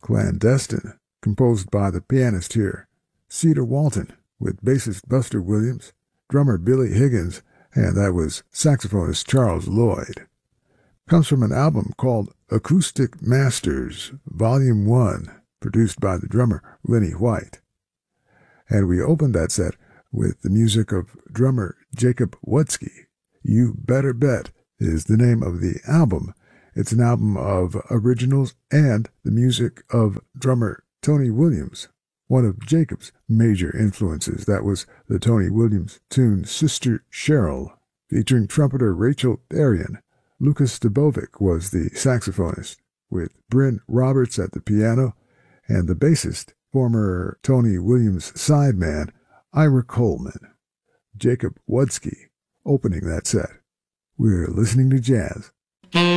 Clandestine, composed by the pianist here, Cedar Walton, with bassist Buster Williams, drummer Billy Higgins, and that was saxophonist Charles Lloyd. Comes from an album called Acoustic Masters, Volume 1, produced by the drummer Lenny White. And we opened that set with the music of drummer Jacob Wutzke. You Better Bet is the name of the album. It's an album of originals and the music of drummer Tony Williams, one of Jacob's major influences. That was the Tony Williams tune Sister Cheryl, featuring trumpeter Rachel Darien. Lucas Dubovic was the saxophonist, with Bryn Roberts at the piano, and the bassist, former Tony Williams sideman, Ira Coleman. Jacob Wutzke opening that set. We're listening to jazz